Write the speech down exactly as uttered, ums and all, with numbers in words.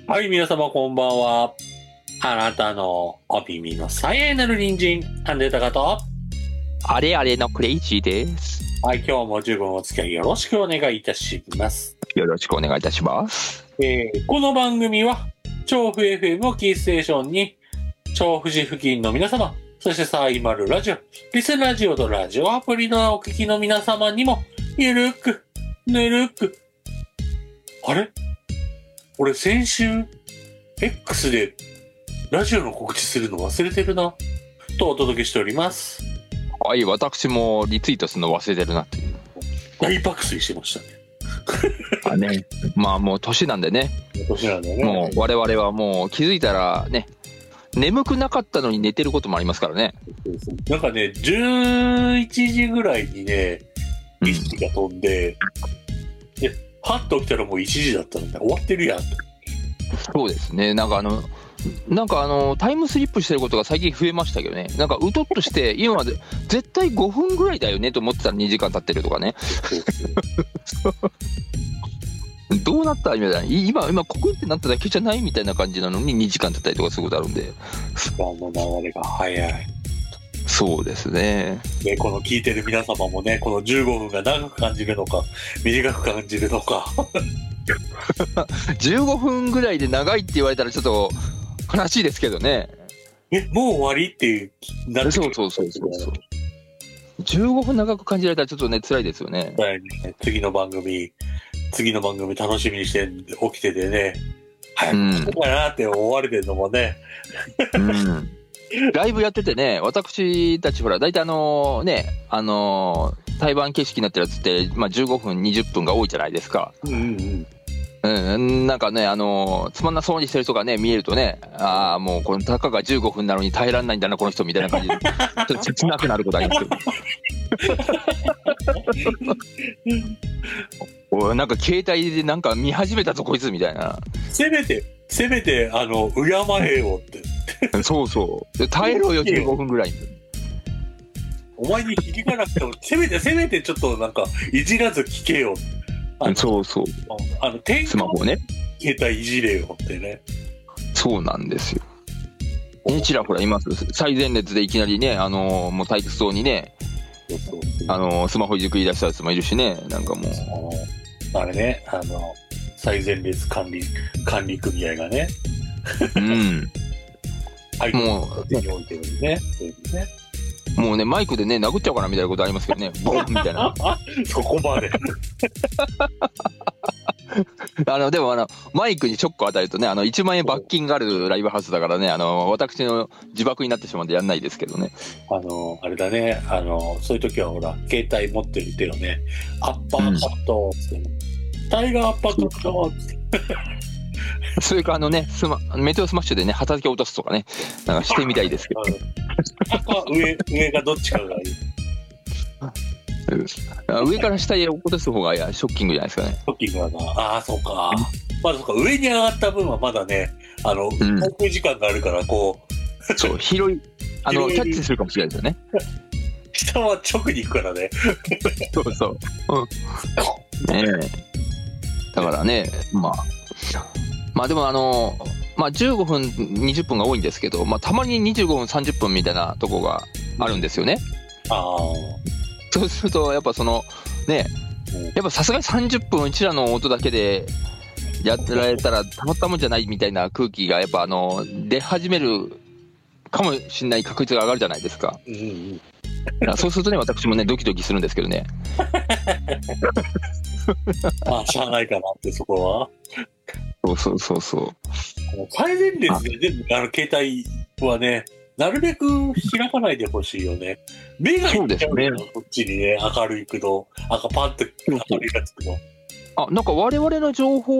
はい、皆様こんばんは。あなたのお耳の最愛なる隣人、アンデータカと、 あれあれのクレイジーです。 はい、今日も十分お付き合いよろしくお願いいたします。 よろしくお願いいたします。 えー、この番組は、調布 エフエム をキーステーションに、調布市付近の皆様、そしてサイマルラジオ、リスラジオとラジオアプリのお聞きの皆様にも、ゆるく、ぬるく、あれ俺先週、X でラジオの告知するの忘れてるな、とお届けしております。 はい、私もリツイートするの忘れてるなっていう。 大爆睡してましたね。 あね、まあもう年なんでね。 年なんだよね。 もう我々はもう気づいたらね、眠くなかったのに寝てることもありますからね。 なんかね、じゅういちじぐらいにね、意識が飛んで、うん、で、はっと起きたらもういちじだったので、終わってるやんと。 そうですね。なんかあの、なんかあのタイムスリップしてることが最近増えましたけどね。なんかうとっとして今まで絶対ごふんぐらいだよねと思ってたらにじかん経ってるとかね。どうなったみたいな、今今ここってなっただけじゃないみたいな感じなのににじかん経ったりとかすることあるんで、 時間の流れが早い。 そうですね。 で、この聞いてる皆様もね、このじゅうごふんが長く感じるのか短く感じるのかじゅうごふんぐらいで長いって言われたらちょっと悲しいですけどね。 え、もう終わりっていうなってくる。そうそうそうそう。じゅうごふん長く感じられたらちょっとね辛いですよね。 次の番組、次の番組楽しみにして起きててね、早く来るかなって思われてるのもね。 うん。ライブやっててね、私たちほら大体あのね、あの対バン形式になってるやつって、まあ、じゅうごふんにじゅっぷんが多いじゃないですか。 うんうんうん、うん、なんかね、あのつまんなそうにしてる人がね見えるとね、ああもうこのたかがじゅうごふんなのに耐えられないんだなこの人みたいな感じでちょっと切なくなることありますよ。なんか携帯でなんか見始めたぞこいつみたいな。 せめてせめてあの敬えよってそうそう耐えろよじゅうごふんぐらい。 お前に響かなくてもせめてせめてちょっとなんかいじらず聞けよ。 そうそう。 あの天スマホね。 携帯いじれよってね。 そうなんですよ。ね、ちらほらいます。最前列でいきなりね、あのー、もう体育層にね、そうそうそうあのー、スマホいじくり出したやつもいるしね、なんかもう。 あれね、あの最前列管理管理組合がね。 うん。 はい、もう手に置いてるんでね。ね。 もうねマイクでね殴っちゃおうかなみたいなことありますけどね、ボンみたいな。 そこまで。 あのでもあのマイクにショックを与えるとね、あのいちまんえん罰金があるライブハウスだからね、あの私の自爆になってしまうんでやんないですけどね。 あのあれだね、あのそういう時はほら携帯持ってる手をね、アッパーカットって、うん、タイガーアッパーカットってそれかあのねスマメテオスマッシュでね旗付け落とすとかね、なんかしてみたいですけど上, 上がどっちかがいい。 上から下へ落とす方がショッキングじゃないですかね。 ショッキングだな。ああそうか。まだそうか、上に上がった分はまだね、あの航空時間があるからこう、うん、そう広いあのキャッチするかもしれないですよね。 下は直に行くからね。 そうそう。うん。ねえ。だからね、まあまあでもあのまあじゅうごふんにじゅっぷんが多いんですけど、まあたまににじゅうごふんさんじゅっぷんみたいなとこがあるんですよね。 ああ。 そうするとやっぱそのね、やっぱさすがにさんじゅっぷんうちらの音だけでやってられたらたまったもんじゃないみたいな空気がやっぱあの出始めるかもしれない確率が上がるじゃないですか。うんうんうん、そうするとね私もねドキドキするんですけどね。 まあしゃあないかなってそこは。 そうそうそうそう。 最前列で全部あの携帯はね、なるべく開かないでほしいよね。目がいっちゃうよ、こっちにね、明るいけど、赤パンって明るいやつけど。 あ、なんか我々の情報